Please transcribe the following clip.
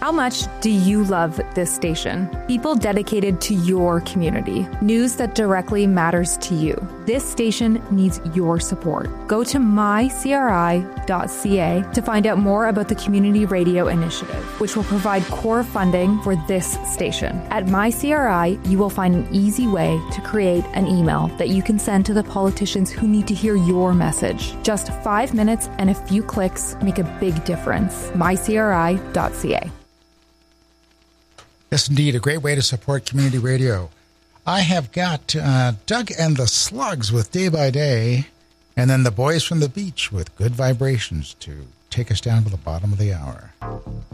How much do you love this station? People dedicated to your community. News that directly matters to you. This station needs your support. Go to mycri.ca to find out more about the Community Radio Initiative, which will provide core funding for this station. At MyCRI, you will find an easy way to create an email that you can send to the politicians who need to hear your message. Just 5 minutes and a few clicks make a big difference. mycri.ca. Yes, indeed, a great way to support community radio. I have got Doug and the Slugs with Day by Day, and then the Boys from the Beach with Good Vibrations to take us down to the bottom of the hour.